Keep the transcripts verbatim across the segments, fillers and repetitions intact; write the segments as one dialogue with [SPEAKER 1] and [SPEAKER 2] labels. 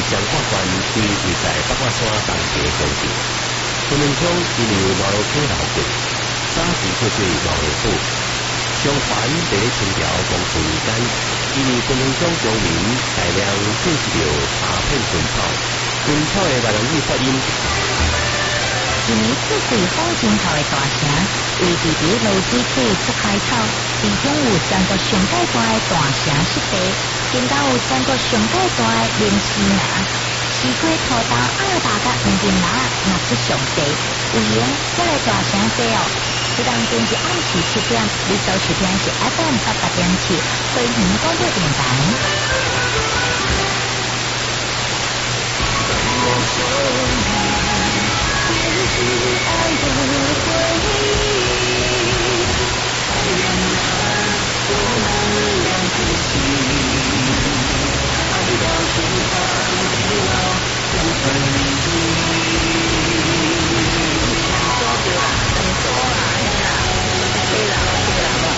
[SPEAKER 1] 将法官规定在八卦山当地公地。昆仑乡因为马路溪流过，早期叫做马路埔。相传第一清朝光绪年间，因为昆仑乡乡民大量进食着鸦片军草，军草的万人语发音。因为这水风军草的大城，为地伫楼水底出海草，其中有全国上界大的大城湿地，更加有全国上界大的灵芝拿。市区土豆二大甲黄金拿也不上地，有闲这个大城西哦。这当天是暗时七点，你收视听是 F M 八八点七，飞行广播电台。是爱的回忆，原来我们两颗心，爱到天荒地老不分离。多对啦，很多啦，哎呀，对啦，对啦，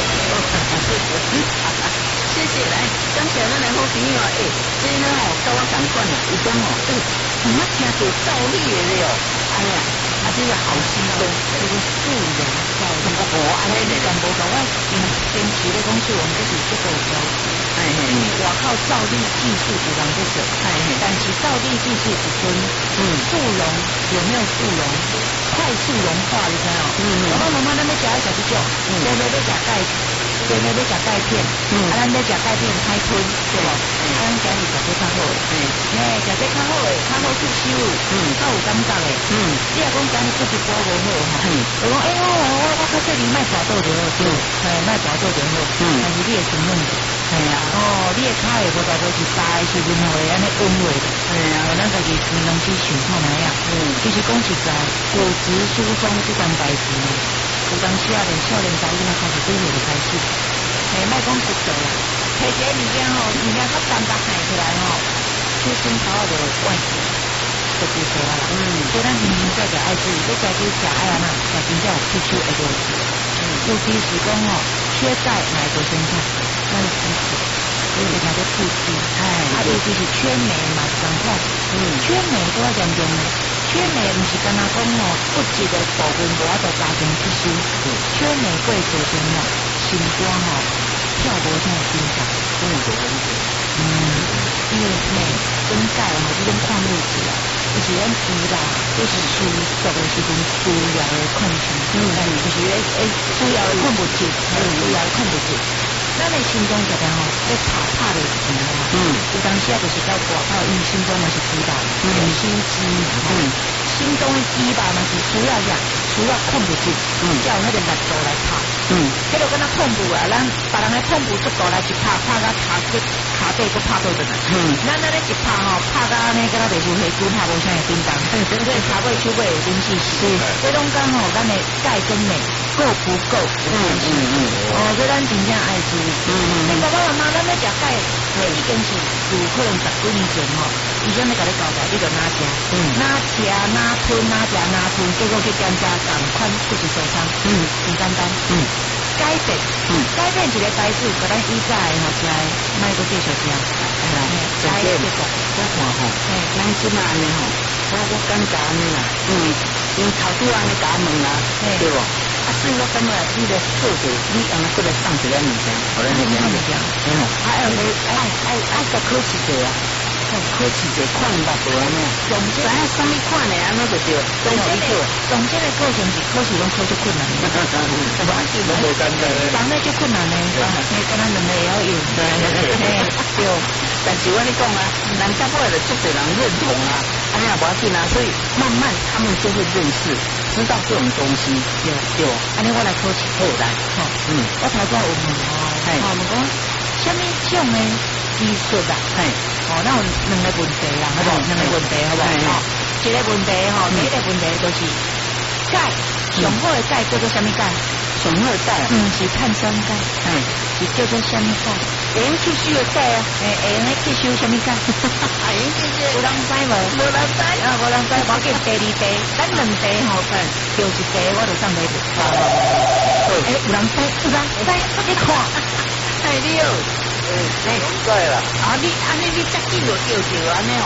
[SPEAKER 1] 谢谢来，感谢咱的好朋友诶，这呢哦，跟我同款啦，伊讲哦，诶，唔捌听到道理的了，哎呀。啊，这个好心动，这个素人教育，我安尼全部讲我坚坚持咧讲素人，这是这个标志。哎嘿，因为外口造地技术有人在做，哎嘿，但是造地技术不分，嗯，速溶有没有速溶，快速融化，你知道？嗯嗯。妈妈妈妈，咱要食一食这种，现在要食钙，现在要食钙片，嗯，啊，咱要食钙片开吞，对吧？啊，咱今日食这较好诶，嗯，哎，食这较好诶，较好吸收，嗯，较有感觉诶，嗯，你若讲今日做一波无好哈，嗯，我讲哎呦，我我较这里卖大豆就好，对，哎，卖大豆就好，嗯，但是你会承认的，系啊，哦，你的脚会无大豆是大的时阵会安尼温热的，系啊，咱家己平常去想看哪样，嗯，其实讲实在，骨质疏松这件代志，有当时啊，连少年仔囡仔开始对我就开始，哎，卖讲骨头啦，摕一个物件吼，物件较单薄行起来吼，手心头就歪去。就不错啦，嗯，所以咱平时在食爱注意，你家己食爱安那，食真正有吸收会落去，嗯，尤其是讲吼缺钙买个生菜，那是基础，所以它就促进，哎，啊，尤其是缺镁嘛是同款，嗯，缺镁都要严重的，缺镁不是干那讲吼不治的部分无法度加强吸收，嗯，缺镁过造成吼心肝吼跳无啥紧张，嗯，嗯，因为镁跟钙吼这种矿物质啊。就是咱猪啦，就是需熟的时阵猪要的控制，嗯，就是诶诶猪要的控不住，嗯，猪要的控不住。咱的心脏常常吼，在拍拍的时阵吼，嗯，有当时啊就是到外口，因为心脏嘛是猪吧，嗯，心肌嘛，嗯，心中的肌吧嘛是主要啥，主要控不住，嗯，叫那个力度来拍，嗯，迄个跟他控不啊，咱别人的控不速度来一拍，拍到卡去卡底个拍到的，嗯，咱咱咧一拍吼，拍到安尼，敢若就是黑猪拍无啥会叮当，所以查过手尾有点细细，所以拢讲吼，咱的钙跟镁够不够？嗯嗯嗯，哦，所以咱真正爱注意。嗯嗯，你爸爸妈妈，咱要食钙，已经是有可能十几年前吼，医生咧甲你交代，你就哪食，嗯，哪吃哪吞哪食哪吞，结果去检查同款就是受伤，嗯，很简单，嗯，改变，嗯，改变一个代志，把咱以前的吼食的，莫搁继续食，哎呀，改结果，我看吼，嘿，咱即马安尼吼，我我感觉安尼啦，嗯，因为头拄安尼甲问啦，对无？啊，所以我感觉你的做者，你安尼过来送一个物件，互咱这样物件，嗯，还有咧，爱爱爱个考试者啊，考试者看捌无安尼，总之知影什么款的安尼就对，总之咧，总之咧，过程是考试拢考足困难，无要紧，拢无简单，人咧足困难咧，你跟咱两个也要用，对，但是我跟你讲啊，人家后来的足侪人认同啊，安尼也无要紧啊，所以慢慢他们就会认识。知道这种东西，对对，安尼我来考试，好来，好，嗯，我头先有问哦，哦，问讲，什么种的技术啊？嘿，哦，那有两个问题啦，好不好？两个问题，好不好？哦，一个问题吼，第一个问题就是钙，上好的钙叫做什么钙？上好的钙，嗯，是碳酸钙，嗯，是叫做什么钙？会用吸收的钙啊，诶，会用来吸收什么钙？会用吸收，有人知无？无人知，啊，无人知，我叫第二题，咱两题吼，就一题我就送你一题。诶，有人知，有人知，你看，哎，你哦，诶，你知啦。啊，你安尼你遮紧就叫着安尼哦。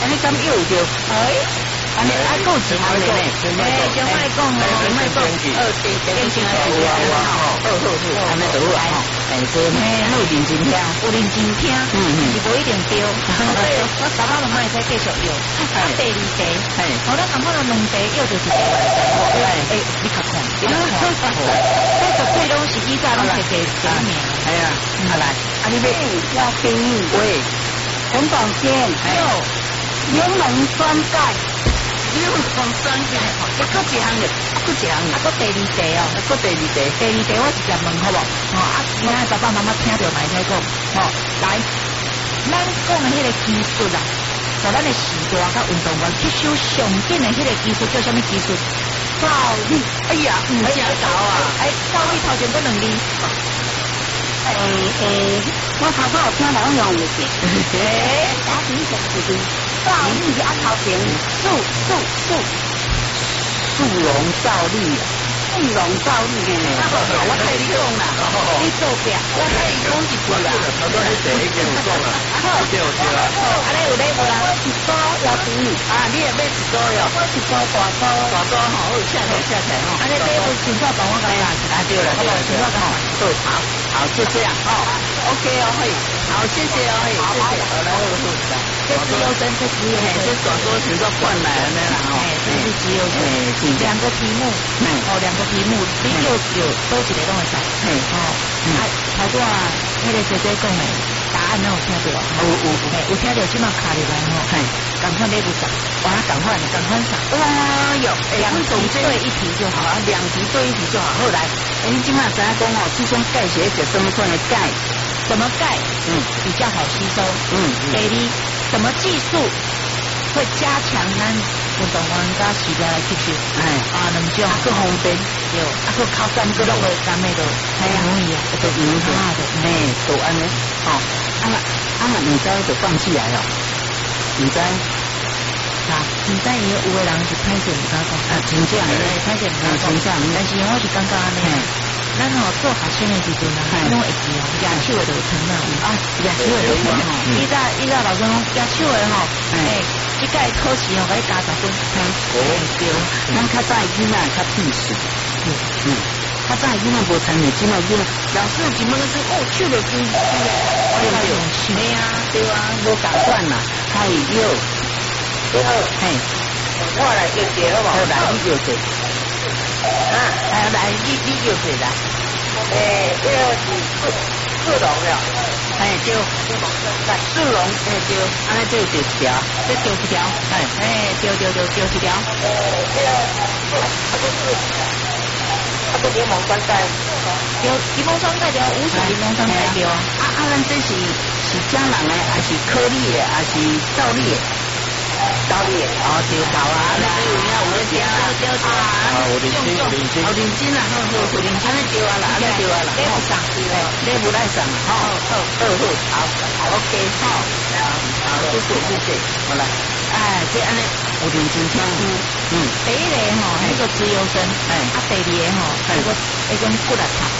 [SPEAKER 1] 安尼咁又着，哎，安尼还够一项的呢，
[SPEAKER 2] 哎，先莫讲哦，先莫讲，
[SPEAKER 1] 二电电电啊，有啊有啊，好好好，安尼就好啊，哎，所以有认真听，
[SPEAKER 2] 有认真听，嗯嗯，是无一定对，所以我爸爸妈妈会使继续用。啊，第二题，好，咱讲到两题，又就是第二题，哎哎，你较看，你较看，这绝对拢是依照拢是第第一名，
[SPEAKER 1] 哎呀，啊来，啊你要
[SPEAKER 3] 要冰
[SPEAKER 1] 喂，
[SPEAKER 3] 陈总监，
[SPEAKER 1] 有
[SPEAKER 3] 柠檬酸钙，
[SPEAKER 1] 柠檬酸钙，一个一项的，一个一项的，
[SPEAKER 2] 啊，个第二题哦，
[SPEAKER 1] 一个第二题，
[SPEAKER 2] 第二题我直接问好不？哦，啊，今仔爸爸妈妈听到买在讲，哦，来，咱讲的迄个技术啊，在咱的时代甲运动员吸收上紧的迄个技术叫什么技术？倒立。
[SPEAKER 1] 哎呀，唔正搞啊！
[SPEAKER 2] 哎，倒立头前嗰两字。
[SPEAKER 3] 诶诶，我头先有听到用唔是，诶，打平成是倒立啊头前，竖竖竖，
[SPEAKER 1] 速龙倒立。
[SPEAKER 3] 纵容暴力嘅，
[SPEAKER 1] 我替你讲啦，
[SPEAKER 2] 你做病，
[SPEAKER 1] 我替你讲一句啦。
[SPEAKER 4] 头先你第一件有讲啦，对有对啦。
[SPEAKER 2] 啊，你有咧无啦？
[SPEAKER 3] 一包要比
[SPEAKER 1] 啊，你也买一包哟，
[SPEAKER 3] 我一包大包，
[SPEAKER 1] 大包吼，好下台下台吼。
[SPEAKER 2] 啊，你这有请假帮我讲啦，
[SPEAKER 1] 啊对了对了对了，好，好，好就这样哦 ，OK 哦，嘿，好，谢谢哦，嘿，谢谢，好来，好好来。
[SPEAKER 2] 这自由生，这自由生，
[SPEAKER 1] 这转说全都换来了啦，哦，
[SPEAKER 2] 这是自由生，两个题目，哦，两个题目，你有有多几个拢会使，嘿，哦，啊，头拄啊，迄个姐姐讲的答案拢有听到，
[SPEAKER 1] 有有
[SPEAKER 2] 嘿，有听到即马卡入来吼，嘿，赶快列不上，哇，赶快赶快上，
[SPEAKER 1] 哇哟，两题对一题就好啊，两题对一题就好，后来，哎，你今晚知影讲哦，这种钙血是什么款的钙？
[SPEAKER 2] 什么钙？嗯，比较好吸收，嗯，第二，什么技术会加强咱运动员甲时代来吸收？哎，啊，两种，啊，个方便，有，啊，个靠三个都会三个都，哎呀，容易啊，
[SPEAKER 1] 都容易啊，的，哎，都安尼，哦，啊嘛，啊嘛，唔知就放弃来了，唔知。
[SPEAKER 2] 啊，唔知伊有个人是歹势唔敢讲，啊，真正诶，歹势唔敢讲，但是我是感觉安尼，咱吼做学生诶时阵啊，拢会记哦，举手诶就会疼啊，啊，举手诶就会疼吼，伊早伊早老师讲举手诶吼，诶，即届考试吼，甲你加十分，
[SPEAKER 1] 哦，对，咱较早囡仔较必死，嗯，较早囡仔无参与，即卖囡仔老师有一问说，哦，手就真虚诶，对对，对啊，对啊，无共款啦，太有。
[SPEAKER 3] 最后，
[SPEAKER 1] 嘿，
[SPEAKER 3] 我来就接好不好？
[SPEAKER 1] 来你就接，
[SPEAKER 3] 啊，
[SPEAKER 1] 来来你你就接啦。
[SPEAKER 3] 诶，这个是速速龙了，
[SPEAKER 1] 哎对，速龙在速龙，哎对，安尼就就一条，这就一条，哎哎对对对就一条。
[SPEAKER 3] 诶，这个它不是它不柠檬酸钙，
[SPEAKER 2] 有柠檬酸钙条，五种柠檬酸钙条。
[SPEAKER 1] 啊啊，咱这是是家人的，还是颗粒的，还是倒立的？倒立的，哦，对头啊，那个有影有咧听啊，对对啊，
[SPEAKER 4] 有认真有认真，
[SPEAKER 1] 有认真啦，好好好认真，安尼对啊啦，安尼对啊啦，你不上对嘞，你不来上，好好好好，好 OK 好，好谢谢谢谢，好啦，哎，这安尼有认真听，嗯嗯，
[SPEAKER 2] 第一个吼，迄个自由生，哎，啊，第二个吼，迄个迄种骨力差。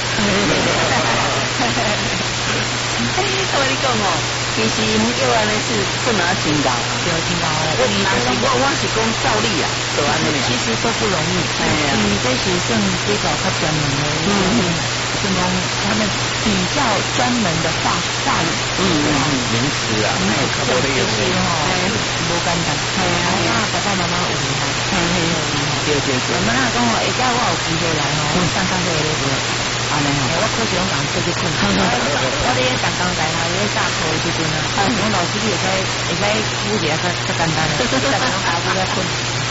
[SPEAKER 1] 我跟你讲哦，其实要安尼是不拿真高，
[SPEAKER 2] 对，真高。
[SPEAKER 1] 我拿是我我是讲倒立啊，都安尼。
[SPEAKER 2] 其实都不容易，哎呀，你这是算比较较专门的，嗯嗯，是讲他们比较专门的话话语，
[SPEAKER 4] 嗯嗯嗯，名词啊，哎，较多的用的，
[SPEAKER 2] 哎，无简单，哎呀，爸爸妈妈有厉害，哎嘿，
[SPEAKER 1] 对对对。
[SPEAKER 2] 妈妈那讲哦，下家我有机会来哦，上上这个课。安尼吼，我可是拢讲做去困，我咧上工在下咧下课的时阵啊，我老师你会使会使补一下较较简单的，逐个拢下午咧困。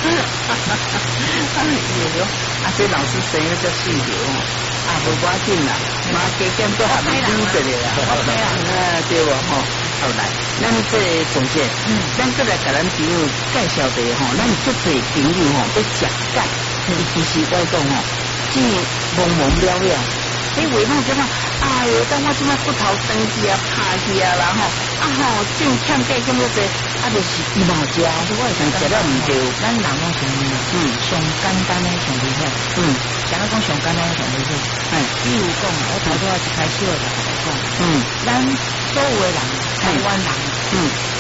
[SPEAKER 1] 有啊，这老师生得叫水流哦，啊，无要紧啦，马加减都还没溜着咧啦，啊，对无吼，好来，咱这总结，嗯，咱过来甲咱朋友介绍一下吼，咱足侪朋友吼要食钙，伊其实我讲吼，即懵懵了了。你为哪就讲，哎呦，等我即摆骨头长去啊、趴去啊，然后啊吼，这种欠钙咁多济，啊就是伊冇食，我会想食了唔对。
[SPEAKER 2] 咱人拢上面，嗯，上简单的上厉害，嗯，想要讲上简单的上厉害，哎，比如讲啊，我头拄仔一开始我就甲你讲，嗯，咱所有的人，台湾人，嗯，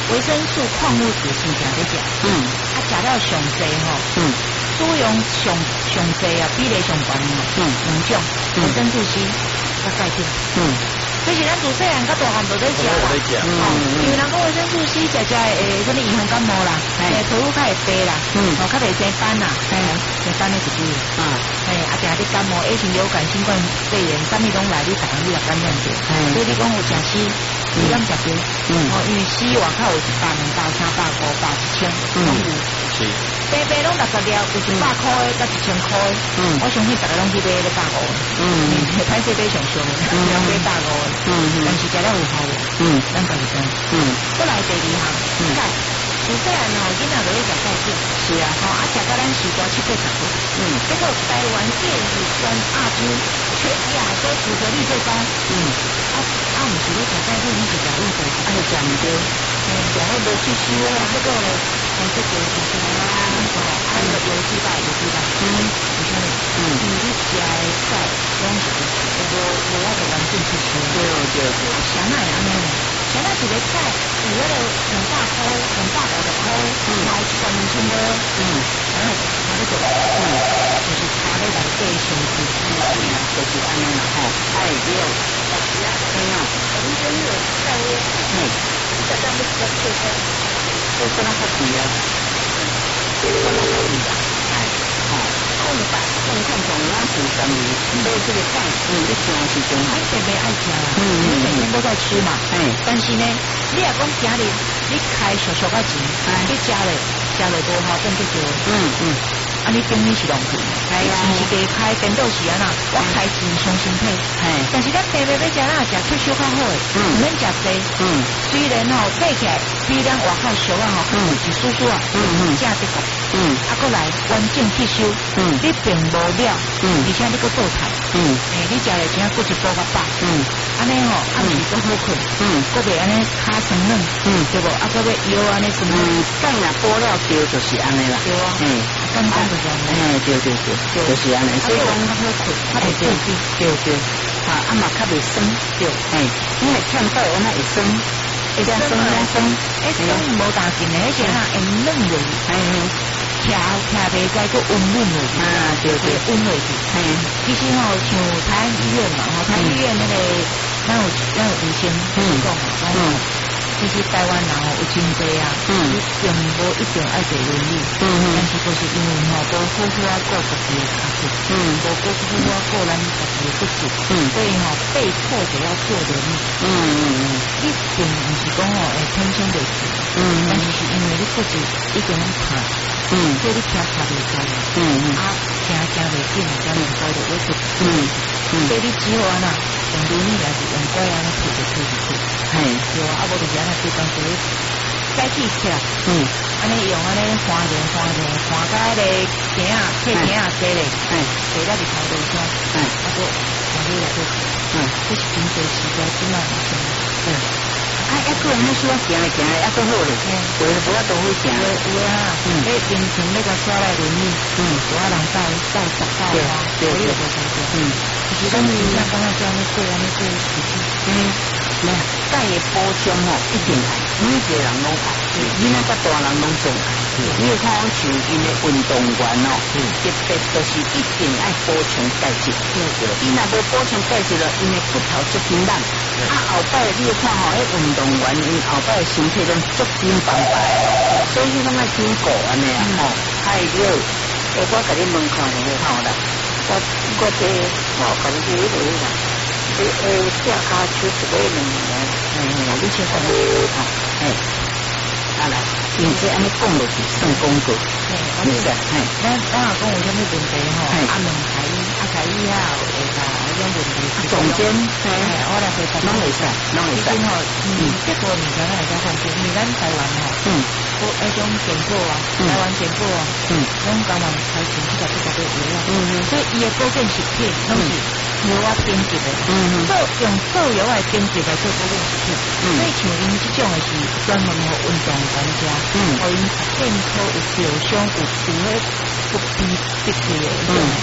[SPEAKER 2] 维生素、矿物质是正在食，
[SPEAKER 1] 嗯，
[SPEAKER 2] 啊，食了上济吼，
[SPEAKER 1] 嗯，
[SPEAKER 2] 使用上上济啊，比例上悬吼，
[SPEAKER 1] 嗯，
[SPEAKER 2] 两种维生素 C 甲钙质，
[SPEAKER 1] 嗯，
[SPEAKER 2] 这是咱自细汉甲大汉都在食啦，
[SPEAKER 1] 嗯，
[SPEAKER 2] 因为人讲维生素 C 食食诶，什么预防感冒啦，诶，皮肤较会白啦，
[SPEAKER 1] 嗯，
[SPEAKER 2] 哦，较袂生斑啦，哎，生斑的一句，
[SPEAKER 1] 啊，
[SPEAKER 2] 哎，啊，定你感冒，A 型流感、新冠肺炎，啥物拢来，你逐项你也感染着，所以你讲有食 C，你敢食着？嗯，哦，因为 C 外口有一百、两百、三百、五百、一千，拢有。
[SPEAKER 4] 是。
[SPEAKER 2] 白白拢六十粒，有一百块的，甲一千块的。嗯，我相信大家拢去买咧百五的。嗯，歹势买上上的，两买百五的。嗯嗯，但是食了有效的。嗯，咱家己知。嗯，再来第二项，钙。自细汉吼，囡仔就咧食钙质。是啊，吼啊，食到咱四大七八十岁。嗯，结果台湾电子跟亚洲全亚洲骨骼率最高。嗯，啊啊，毋是咧食钙质，你是食物质，啊，就食毋对。嗯，食迄无吸收啊，这个咧，像这个就是啊，哦，啊，有有几百，有几百。嗯，为啥呢？嗯，因为你食的钙拢是无无那个完整吸收。对对对。啊，啥那样呢？像咱一个钙有迄个两百块、两百五十块，买一罐两千多。嗯，然后差不多。嗯，就是差咧内底的成分。嗯，就是安尼啦吼。哎，对。是啊，对啊。我们这里有钙味。嗯。这咱们这这个，这跟它好比啊。这个跟它好比啊。哎，哦，控白控控从那是什么？对这个钙，嗯，你吃的时阵，你特别爱吃啦。嗯嗯，你每天都在吃嘛。哎，但是呢，你若讲家里你开小小个钱，你加了加了多好，变做多。嗯嗯。啊，你等于是浪费。系啊。是是加开电脑时啊呐，我开钱伤身体。系。但是咱白白要食啦，食退休较好诶。嗯。免食济。嗯。虽然吼买起来比咱外口俗啊吼，嗯，一叔叔啊，嗯嗯，正得个。嗯。啊，过来完整吸收。嗯。你并无了。嗯。而且你搁做菜。嗯。诶，你食了真骨一补较饱。嗯。安尼吼，暗时搁好困。嗯。搁袂安尼骹酸软。嗯。对无？啊，搁要腰安尼什么？钙若补了对，就是安尼啦。对啊。嗯。简单就是安尼。哎，对对对，就是安尼。所以讲较好困，较袂刺激。对对。啊，啊嘛较袂酸。对。哎，因为欠钙安尼会酸，会酸酸酸。哎，酸无大劲诶，而且呐会软落去。哎。徛徛袂该个温润落去。啊，对对，温落去。哎，其实吼像台安医院嘛，吼台安医院那个，咱有咱有医生讲嘛，讲。其实台湾人吼有真济啊，嗯，并无一定爱坐轮椅，嗯嗯，但是就是因为吼无好好啊顾家己的脚骨，嗯，无好好啊顾咱家己的骨质，嗯，所以吼被迫就要坐轮椅，嗯嗯嗯，你并唔是讲吼会天生袂去，嗯，但是是因为你骨质已经拢怕，嗯，所以你脚踏袂开，嗯嗯，啊，行行袂紧，才能够就会骨，嗯嗯，所以你只好安那用轮椅还是用拐安尼推就推就推。嘿，对啊，啊无就是安尼规工做咧改起起来，嗯，安尼用安尼花莲花莲花甲迄个田啊，迄田啊洗咧，哎，洗了伫头路上，哎，啊个往里来做，嗯，这是真侪时代真啊，嗯，啊，一个人迄需要行来行来，一个好咧，有诶无啊都会行，有有啊，嗯，迄平常那个刷来轮椅，嗯，有啊人带带带带啊，对对对对，嗯，其实咱真正刚刚叫安尼做安尼做，嗯。咩？钙的补充哦，一定爱，每一个人拢爱，囡仔甲大人拢总爱。你有看像因的运动员哦，特别就是一定爱补充钙质。伊若无补充钙质了，因的骨头足紧烂。啊，后摆你有看吼，迄运动员因后摆身体拢足紧棒棒，所以你拢爱辛苦安尼啊吼。还有，我我甲你问看下好啦，我我这我感觉有点啦。诶诶，下骹手一个两年，哎，你先讲啊，哎，啊来，因这安尼讲落去算广告，是不是？哎，咱咱若讲有啥物问题吼，啊问台医，啊台医啊有会甲种问题，总监，哎，我来回答，拢会使，拢会使吼，嗯，这个物件咱会使放心，因为咱台湾吼，嗯，我迄种健保啊，台湾健保啊，嗯，拢台湾开始比较比较多药啊，嗯嗯，所以伊的保健食品拢是。药啊顶级的，嗯嗯，做用做药来顶级来做保健食品，嗯，所以像因这种的是专门给运动专家，嗯，给因健康有疗伤有除迄不必必须的，嗯，所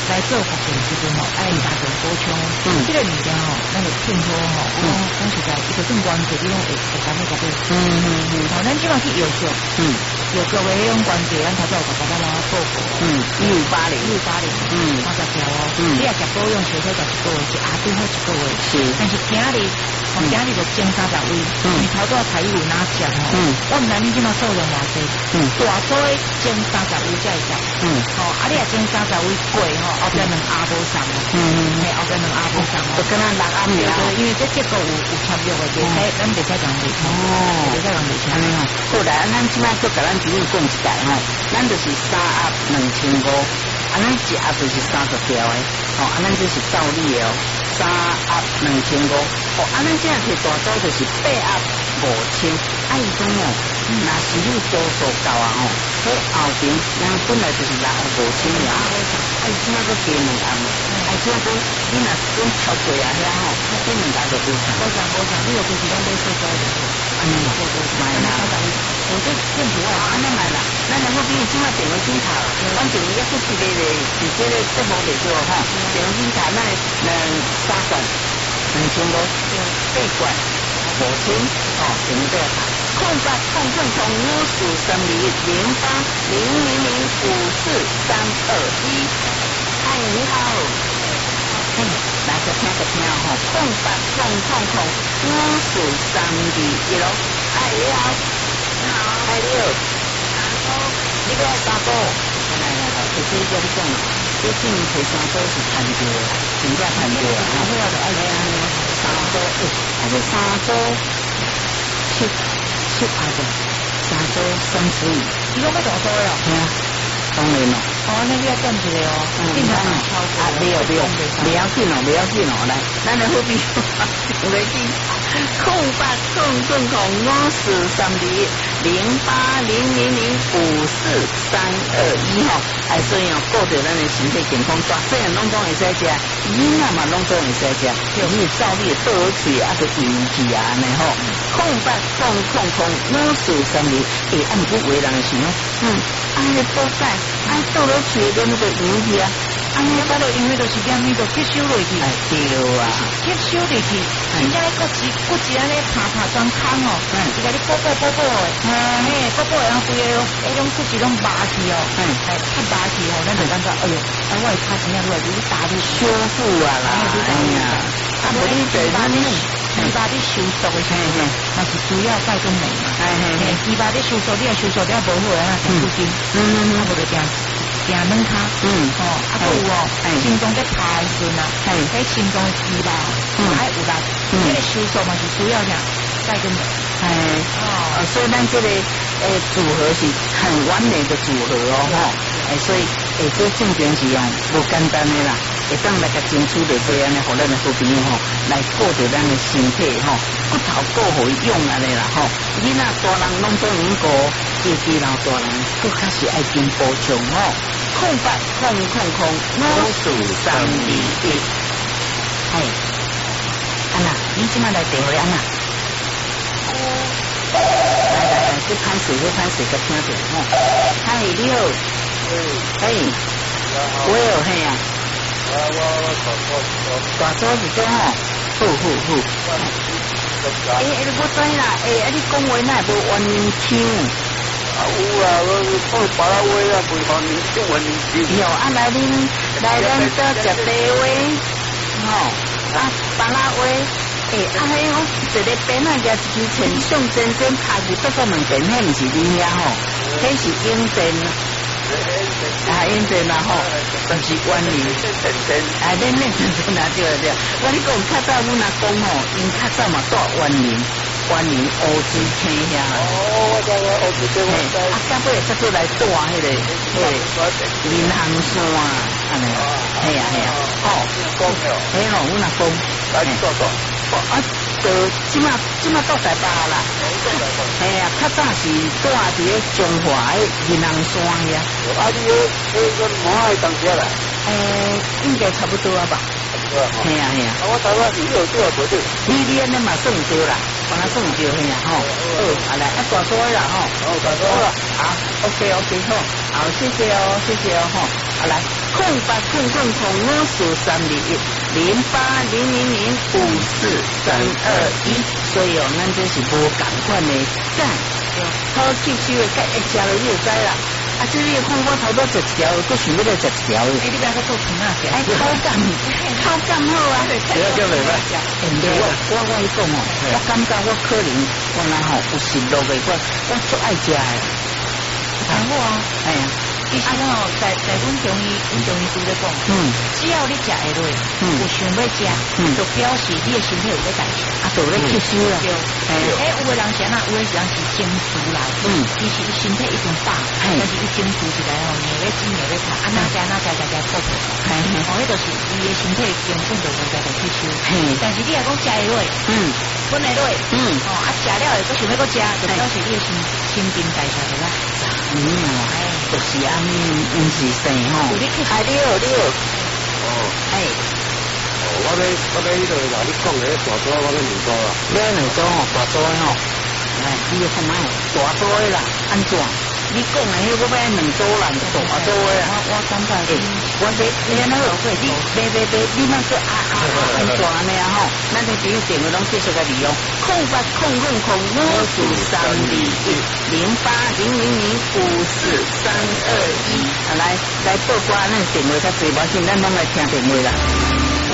[SPEAKER 2] 来做福建时阵吼，爱加强补充。嗯，这个物件吼，咱就听说吼，我讲实在，一个更关节你拢会会感觉到。嗯嗯嗯。好，咱即马去药局。嗯。药局的迄种关节，咱头先有甲大家来报告。嗯。一五八零。一五八零。嗯。三十条哦。嗯。你也食保养，小小食一个月，一阿对好一个月。是。但是今日，我今日就前三十位。嗯。头拄才有哪食吼？嗯。我毋知你即马数量偌济。嗯。大组的前三十位才会食。嗯。吼，啊你也前三十位过吼，后边两阿无上。嗯嗯。嘿，后边两阿无上。就跟咱六阿苗。因为这结构有有签约的，袂使，咱袂使讲袂签。哦。袂使讲袂签。嗯。好啦，咱即摆搁甲咱朋友讲一下吼，咱就是三鸭两千五，啊咱一鸭就是三十条的，吼，啊咱这是照例的哦，三鸭两千五，哦，啊咱这样摕大组就是八鸭五千，啊伊讲哦，若是你多数够啊吼，迄后边咱本来就是六鸭五千了，啊伊即摆搁加两鸭嘛，啊即摆讲你若是讲超过啊遐吼，这两鸭就无啥，无啥无啥，你又就是咱买说多的，啊你买啦。我这政府啊，安尼来啦，咱两个比即马电话检查，反正也不是个咧，是这个节目嚟做哈。电话检查咱两三罐，两千五，八罐，五千，哦，全部都要查。空八空空空五四三零零八零零零五四三二一，嗨，你好。嗯，来个听个听吼，空八空空空五四三二一咯，哎你好。哎六，你个三哥，来来来，这这叫你讲了，这进陪三哥是谈过，真正谈过啊！好了的，哎呀，三哥，哎，还是三哥七七阿个，三哥三十五，你讲要多少呀？对啊，当然咯。哦，那你要降一个哦，正常超过。啊，没有没有，不要紧哦，不要紧哦，来，咱来货币，有没记？空八空空空五四三二零八零零零五四三二一吼，哎，所以哦，顾着咱的身体健康，大细人拢总会使食，囡仔嘛拢总会使食，你照例倒落去啊，就引起啊，然后空八空空空五四三二，哎，按不为人想哦，嗯，哎，倒钙，哎，倒落去跟那个引起啊。安尼巴落因为就是点呢，就吸收落去。哎，对啊，吸收落去，人家骨质骨质安尼爬爬钻坑哦，嗯，伊甲你补补补补的，嗯，嘿，补补然后规个迄种骨质拢拔去哦，嗯，哎，一拔去哦，咱就感觉，哎呦，啊，我的脚怎样落来，你打的修复啊啦，哎呀，啊，无你对咱你。鸡巴的收缩的时候，那是主要钙跟镁嘛。哎嘿嘿，鸡巴的收缩，你要收缩了无好啊，成出筋。嗯嗯嗯，啊，无就定定软骹。嗯，哦，啊，还有哦，心脏在爬的时呢，嘿，迄心脏的肌肉，嗯，还有啦，这个收缩嘛是主要啥钙跟镁。哎，哦，所以咱这个诶组合是很完美的组合哦，吼，哎，所以诶这正经是用不简单的啦。会当来个争取着这样的，互咱的好朋友吼，来顾着咱的身体吼，骨头顾好用安尼啦吼。囡仔大人拢做能顾，自己老大人佫较是爱经补充吼。空八空空空五四三二一，哎，安娜，你即摆来电话安娜。来来来，去拍水，去拍水，个听着吼。嗨，你好，哎，我有嘿呀。我我我大组大组是种吼，好好好。诶，我知啦，诶，啊，你讲话哪会无原年腔？啊有啊，我讲别啦话啊，袂原年腔原年腔。哟，啊来恁来咱这食茶话，吼，啊别啦话，诶，啊迄我一个边啊，也是去穿上真真拍去做个两边，迄毋是恁遐吼，迄是英真。啊，因这啦吼，就是原理，啊，恁恁真真啊对对，我你讲较早阮阿公吼，因较早嘛住原林，原林乌鸡坑遐。哦，我知我乌鸡坑我知。啊，到尾再过来住迄个，迄个林行山安尼，系啊系啊，哦，公哦，嘿咯，阮阿公，来住住，啊，就即马即马到台北啦。哎呀，较早是住伫咧中华诶银行山遐，啊，你迄迄个毛爱当家啦？诶，应该差不多啊吧？系啊系啊。啊，我台湾是有对啊无对？你你安尼嘛算对啦，帮他算对嘿呀吼。好，啊来，啊大多啦吼。好，大多啦。好 ，OK OK 好，好谢谢哦，谢谢哦吼。啊，
[SPEAKER 1] 啊来，空八空空空五四三二一零八零零零五四三二一，所以哦，咱这是无共款的赞，好吸收的该会食了你就知啦。啊，这你看我头多十条，我想要来十条。
[SPEAKER 2] 哎，你不要再做成那些，
[SPEAKER 1] 哎，口感口感好啊，
[SPEAKER 4] 不要叫袂歹。
[SPEAKER 1] 对，我我我伊讲哦，我感觉我可能我若吼有食落的，我我最爱食的。
[SPEAKER 2] 很好啊，
[SPEAKER 1] 哎呀。
[SPEAKER 2] 其实哦，在在阮中医，阮中医师咧讲，
[SPEAKER 1] 嗯，
[SPEAKER 2] 只要你食会落，
[SPEAKER 1] 嗯，
[SPEAKER 2] 有想要食，
[SPEAKER 1] 嗯，
[SPEAKER 2] 就表示你的身体有在代谢，
[SPEAKER 1] 啊，就咧吸收啦。
[SPEAKER 2] 对，哎，有的人是安那，有的人是蒸熟来，
[SPEAKER 1] 嗯，
[SPEAKER 2] 其实身体已经饱，但是伊蒸熟起来吼，你咧煮你咧炒，啊那加那加加加破破，
[SPEAKER 1] 嘿，
[SPEAKER 2] 哦，迄就是伊的身体根本就无在在吸收，
[SPEAKER 1] 嘿，
[SPEAKER 2] 但是你若讲食会落，
[SPEAKER 1] 嗯，
[SPEAKER 2] 分会落，
[SPEAKER 1] 嗯，
[SPEAKER 2] 哦，啊食了又搁想要搁食，就表示你的新新陈代谢就来。
[SPEAKER 1] 嗯，哎，就是安尼，毋是生吼，哎，你好，你好，
[SPEAKER 4] 哦，
[SPEAKER 1] 哎，
[SPEAKER 4] 哦，我咧我咧迄个话你讲的大桌，我咧两桌啦，
[SPEAKER 1] 你两桌吼，大桌的吼，哎，你看卖大桌的啦，安怎？你讲的迄个要两桌啦，大桌的啦，
[SPEAKER 2] 我我感觉，
[SPEAKER 1] 我这你安那个，你别别别，你那个啊啊啊安怎呢啊吼？咱这几个电话拢继续来利用，空八空空空五四三二一零八零零零五四三二一，啊来来报挂咱电话较侪，无信咱拢来听电话啦。